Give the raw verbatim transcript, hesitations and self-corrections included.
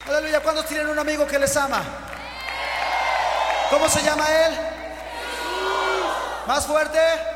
Aleluya. ¿Cuántos tienen un amigo que les ama? ¿Cómo se llama él? Más fuerte.